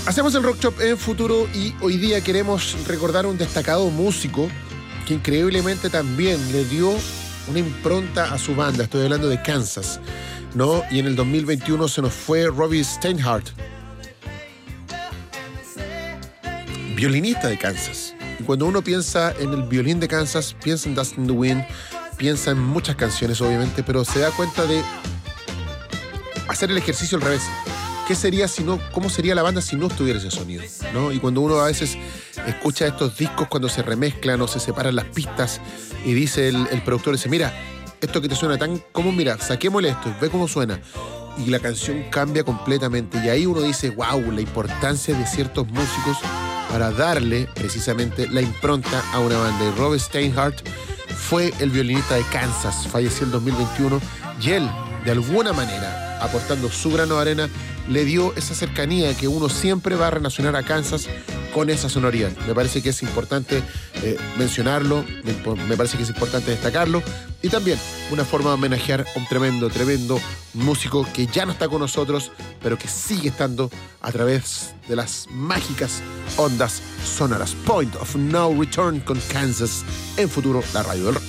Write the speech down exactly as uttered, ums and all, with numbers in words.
Hacemos el Rock Shop en Futuro y hoy día queremos recordar a un destacado músico que increíblemente también le dio una impronta a su banda. Estoy hablando de Kansas, ¿no? Y en el dos mil veintiuno se nos fue Robbie Steinhardt, violinista de Kansas. Y cuando uno piensa en el violín de Kansas, piensa en Dust in the Wind, piensa en muchas canciones, obviamente, pero se da cuenta de hacer el ejercicio al revés. ¿Qué sería si no, cómo sería la banda si no estuviera ese sonido, ¿no? Y cuando uno a veces escucha estos discos cuando se remezclan o se separan las pistas y dice el, el productor, dice, mira, esto que te suena tan común, mira, saquémosle esto, ve cómo suena. Y la canción cambia completamente. Y ahí uno dice, wow, la importancia de ciertos músicos para darle precisamente la impronta a una banda. Y Robbie Steinhardt fue el violinista de Kansas, falleció en dos mil veintiuno, y él, de alguna manera, aportando su grano de arena, le dio esa cercanía que uno siempre va a relacionar a Kansas con esa sonoridad. Me parece que es importante eh, mencionarlo, me, me parece que es importante destacarlo, y también una forma de homenajear a un tremendo, tremendo músico que ya no está con nosotros, pero que sigue estando a través de las mágicas ondas sonoras. Point of No Return con Kansas en Futuro, la radio del rock.